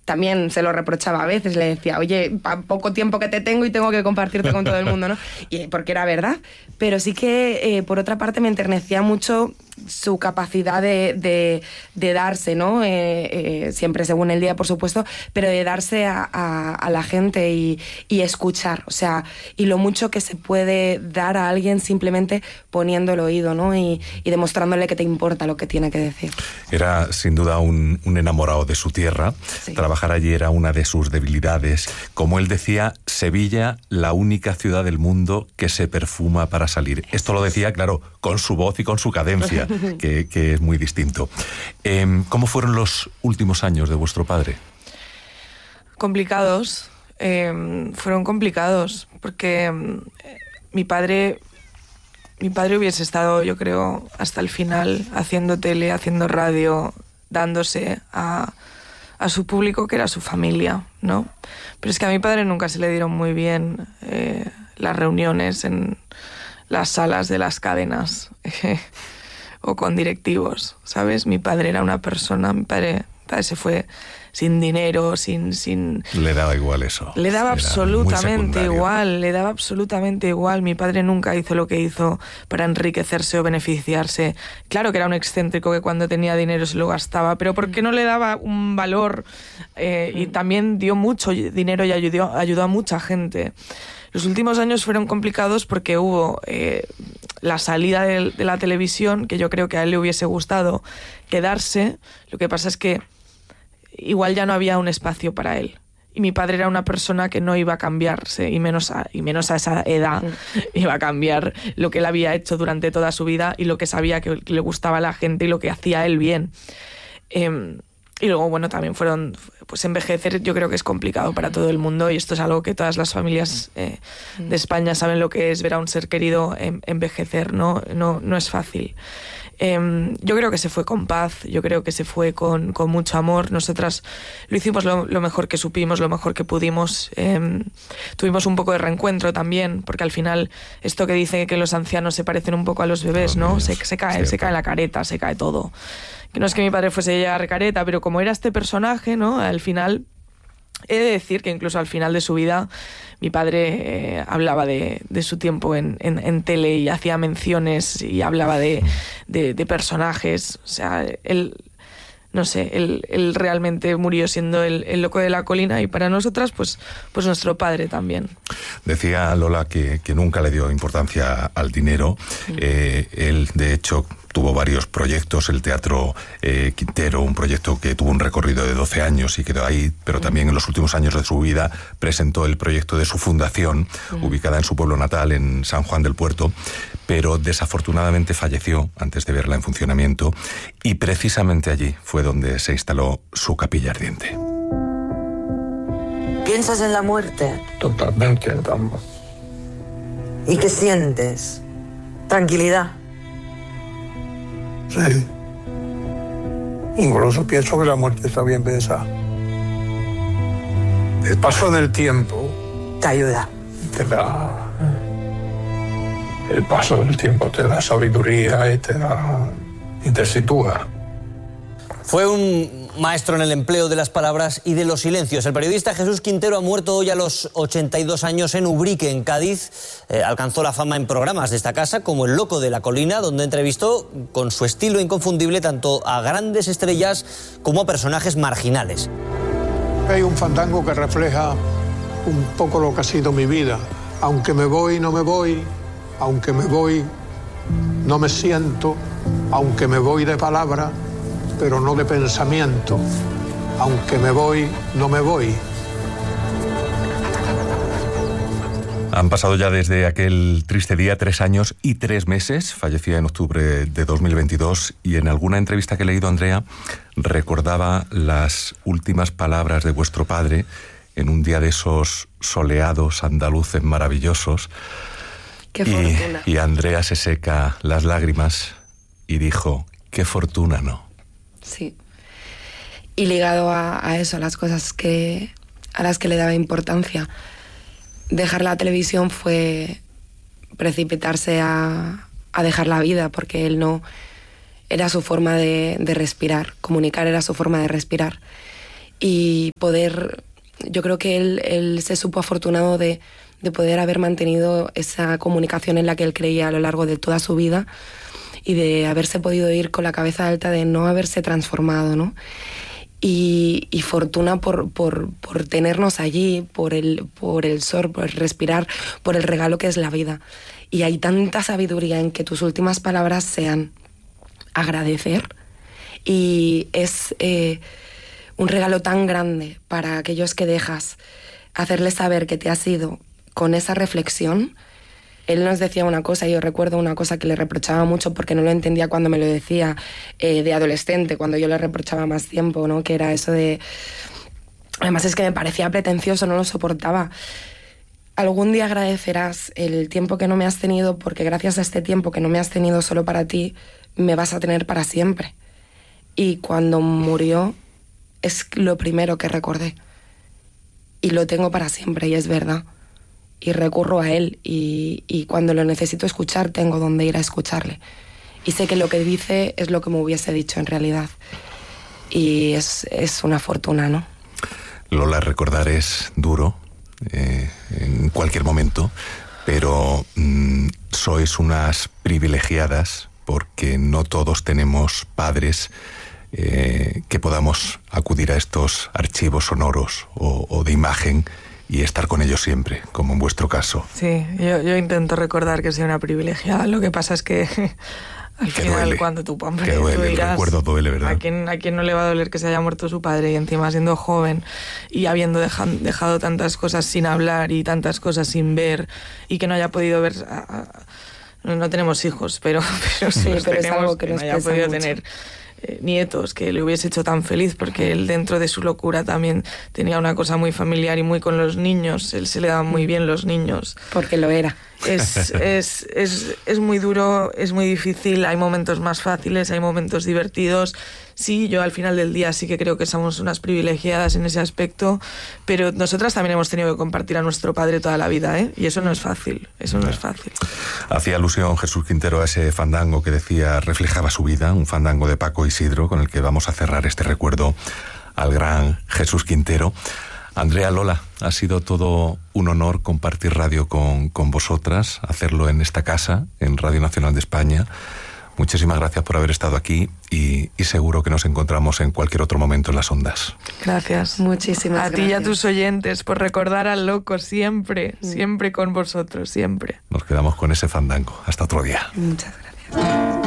también se lo reprochaba a veces, le decía, oye, poco tiempo que te tengo y tengo que compartirte con todo el mundo, ¿no? Y porque era verdad, pero sí que por otra parte me enternecía mucho su capacidad de darse, ¿no? Siempre según el día, por supuesto, pero de darse a la gente y escuchar, o sea, y lo mucho que se puede dar a alguien simplemente poniendo el oído, ¿no? Y demostrándole que te importa lo que tiene que decir. Era sin duda un enamorado de su tierra. Sí. Trabajar allí era una de sus debilidades. Como él decía, Sevilla, la única ciudad del mundo que se perfuma para salir. Esto lo decía, claro, con su voz y con su cadencia, que es muy distinto. ¿Cómo fueron los últimos años de vuestro padre? Complicados. Fueron complicados, porque mi padre hubiese estado, yo creo, hasta el final, haciendo tele, haciendo radio, dándose a su público, que era su familia, ¿no? Pero es que a mi padre nunca se le dieron muy bien las reuniones en las salas de las cadenas o con directivos, ¿sabes? Mi padre era una persona, mi padre se fue sin dinero, sin... Le daba igual eso. Le daba absolutamente igual. Mi padre nunca hizo lo que hizo para enriquecerse o beneficiarse. Claro que era un excéntrico que cuando tenía dinero se lo gastaba, pero porque no le daba un valor y también dio mucho dinero y ayudó a mucha gente. Los últimos años fueron complicados porque hubo la salida de la televisión, que yo creo que a él le hubiese gustado quedarse. Lo que pasa es que igual ya no había un espacio para él. Y mi padre era una persona que no iba a cambiarse, y menos a esa edad iba a cambiar lo que él había hecho durante toda su vida y lo que sabía que le gustaba a la gente y lo que hacía él bien. Y luego, bueno, también pues envejecer yo creo que es complicado para todo el mundo, y esto es algo que todas las familias de España saben lo que es ver a un ser querido envejecer, ¿no? No es fácil. Yo creo que se fue con paz, yo creo que se fue con mucho amor. Nosotras lo hicimos lo mejor que supimos, lo mejor que pudimos. Tuvimos un poco de reencuentro también, porque al final esto que dice que los ancianos se parecen un poco a los bebés, ¿no? Se cae la careta, se cae todo. Que no es que mi padre fuese ya recareta, pero como era este personaje, ¿no? Al final, he de decir que incluso al final de su vida, mi padre hablaba de su tiempo en tele y hacía menciones y hablaba de personajes. O sea, él realmente murió siendo el loco de la colina, y para nosotras, pues nuestro padre también. Decía Lola que nunca le dio importancia al dinero. Él, de hecho, tuvo varios proyectos, el Teatro Quintero, un proyecto que tuvo un recorrido de 12 años y quedó ahí, pero también en los últimos años de su vida presentó el proyecto de su fundación, ubicada en su pueblo natal, en San Juan del Puerto, pero desafortunadamente falleció antes de verla en funcionamiento, y precisamente allí fue donde se instaló su capilla ardiente. ¿Piensas en la muerte? Totalmente, Dama. ¿Y qué sientes? Tranquilidad. Sí. Incluso pienso que la muerte está bien pensada. El paso del tiempo te ayuda. El paso del tiempo te da sabiduría y te sitúa. Fue un maestro en el empleo de las palabras y de los silencios. El periodista Jesús Quintero ha muerto hoy a los 82 años en Ubrique, en Cádiz. Alcanzó la fama en programas de esta casa como El Loco de la Colina, donde entrevistó con su estilo inconfundible tanto a grandes estrellas como a personajes marginales. Hay un fandango que refleja un poco lo que ha sido mi vida. Aunque me voy, no me voy. Aunque me voy, no me siento. Aunque me voy de palabra, pero no de pensamiento. Aunque me voy, no me voy. Han pasado ya desde aquel triste día 3 años y 3 meses. Fallecía en octubre de 2022, y en alguna entrevista que he leído, Andrea, recordaba las últimas palabras de vuestro padre en un día de esos soleados andaluces maravillosos. ¡Qué fortuna! Y Andrea se seca las lágrimas y dijo, ¡qué fortuna, no! Sí. Y ligado a eso, a las cosas a las que le daba importancia. Dejar la televisión fue precipitarse a dejar la vida, porque él no... Era su forma de respirar. Comunicar era su forma de respirar. y poder, yo creo que él se supo afortunado de poder haber mantenido esa comunicación en la que él creía a lo largo de toda su vida y de haberse podido ir con la cabeza alta, de no haberse transformado, ¿no? Y fortuna por tenernos allí, por el sol, por el respirar, por el regalo que es la vida. Y hay tanta sabiduría en que tus últimas palabras sean agradecer, y es un regalo tan grande para aquellos que dejas, hacerles saber que te has ido con esa reflexión. Él nos decía una cosa, y yo recuerdo una cosa que le reprochaba mucho porque no lo entendía cuando me lo decía de adolescente, cuando yo le reprochaba más tiempo, ¿no? Que era eso de... Además es que me parecía pretencioso, no lo soportaba. Algún día agradecerás el tiempo que no me has tenido, porque gracias a este tiempo que no me has tenido solo para ti, me vas a tener para siempre. Y cuando murió es lo primero que recordé. Y lo tengo para siempre, y es verdad. Y recurro a él, y cuando lo necesito escuchar tengo donde ir a escucharle. Y sé que lo que dice es lo que me hubiese dicho en realidad. Y es una fortuna, ¿no? Lola, recordar es duro en cualquier momento, pero sois unas privilegiadas porque no todos tenemos padres que podamos acudir a estos archivos sonoros o de imagen y estar con ellos siempre, como en vuestro caso. Sí, yo intento recordar que soy una privilegiada. Lo que pasa es que al final, duele, cuando tú duele, dirás, el recuerdo duele, ¿verdad? ¿A quién no le va a doler que se haya muerto su padre, y encima siendo joven y habiendo dejado tantas cosas sin hablar y tantas cosas sin ver, y que no haya podido ver... No tenemos hijos, pero sí, pero es algo que que no haya podido tener nietos, que le hubiese hecho tan feliz, porque él, dentro de su locura, también tenía una cosa muy familiar y muy con los niños. Él se le daban muy bien los niños. Porque lo era. Es muy duro, es muy difícil, hay momentos más fáciles, hay momentos divertidos. Sí, yo al final del día sí que creo que somos unas privilegiadas en ese aspecto, pero nosotras también hemos tenido que compartir a nuestro padre toda la vida, ¿eh? Y eso no es fácil, no es fácil. Hacía alusión Jesús Quintero a ese fandango que decía reflejaba su vida, un fandango de Paco Isidro, con el que vamos a cerrar este recuerdo al gran Jesús Quintero. Andrea, Lola, ha sido todo un honor compartir radio con vosotras, hacerlo en esta casa, en Radio Nacional de España. Muchísimas gracias por haber estado aquí y seguro que nos encontramos en cualquier otro momento en las ondas. Gracias. Muchísimas gracias. A ti y a tus oyentes por recordar al loco siempre, siempre con vosotros, siempre. Nos quedamos con ese fandango. Hasta otro día. Muchas gracias.